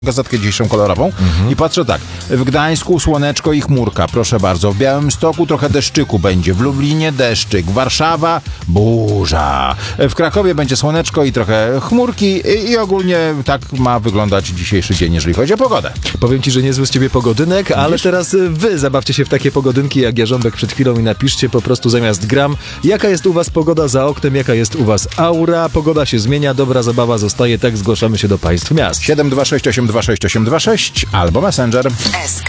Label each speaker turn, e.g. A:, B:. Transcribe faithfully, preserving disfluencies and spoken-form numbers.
A: gazetkę dzisiejszą kolorową mhm. i patrzę tak, w Gdańsku słoneczko i chmurka, proszę bardzo, w Białymstoku trochę deszczyku będzie, w Lublinie deszczyk, Warszawa burza, w Krakowie będzie słoneczko i trochę chmurki i, i ogólnie tak ma wyglądać dzisiejszy dzień, jeżeli chodzi o pogodę.
B: Powiem ci, że niezły z ciebie pogodynek, ale Wiesz? teraz wy zabawcie się w takie pogodynki jak Jarząbek przed chwilą i napiszcie po prostu zamiast gram, jaka jest u was pogoda za oknem, jaka jest u was aura, pogoda się zmienia, dobra zabawa zostaje, tak zgłaszamy się do państw miast.
A: siedem dwa sześć osiem dwa sześć osiem dwa sześć albo Messenger.
C: S K